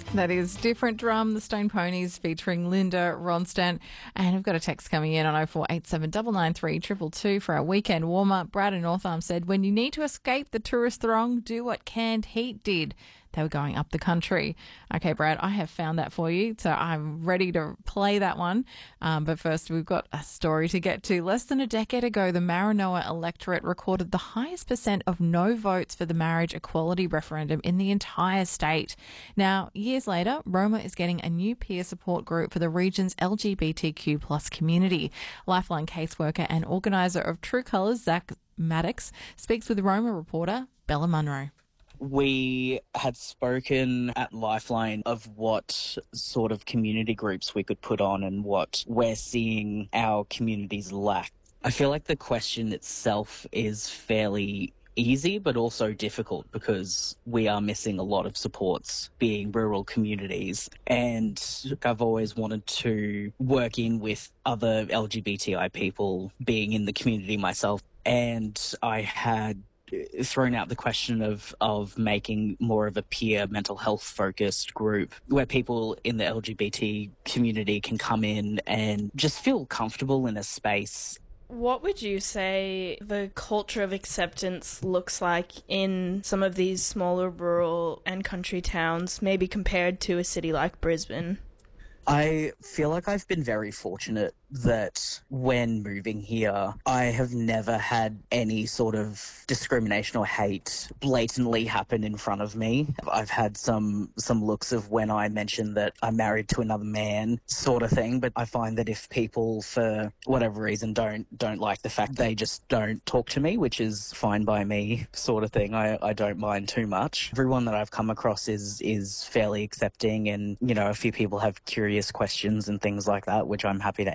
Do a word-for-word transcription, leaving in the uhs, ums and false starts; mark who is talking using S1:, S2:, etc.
S1: That is Different Drum, the Stone Ponies featuring Linda Ronstadt. And I've got a text coming in on oh four eight seven nine nine three two two two for our weekend warm-up. Brad in North Arm said, when you need to escape the tourist throng, do what Canned Heat did. They were going up the country. Okay, Brad, I have found that for you, so I'm ready to play that one. Um, but first, we've got a story to get to. Less than a decade ago, the Maranoa electorate recorded the highest percent of no votes for the marriage equality referendum in the entire state. Now, years later, Roma is getting a new peer support group for the region's L G B T Q plus community. Lifeline caseworker and organiser of True Colours, Zach Maddox, speaks with Roma reporter Bella Munro.
S2: We had spoken at Lifeline of what sort of community groups we could put on and what we're seeing our communities lack. I feel like the question itself is fairly easy, but also difficult because we are missing a lot of supports being rural communities. And I've always wanted to work in with other L G B T I people being in the community myself. And I had thrown out the question of of making more of a peer mental health focused group where people in the L G B T community can come in and just feel comfortable in a space.
S3: What would you say the culture of acceptance looks like in some of these smaller rural and country towns, maybe compared to a city like Brisbane?
S2: I feel like I've been very fortunate that when moving here, I have never had any sort of discrimination or hate blatantly happen in front of me. I've had some some looks of when I mentioned that I'm married to another man sort of thing, but I find that if people, for whatever reason, don't don't like the fact they just don't talk to me, which is fine by me sort of thing. I, I don't mind too much. Everyone that I've come across is is fairly accepting, and, you know, a few people have curious questions and things like that, which I'm happy to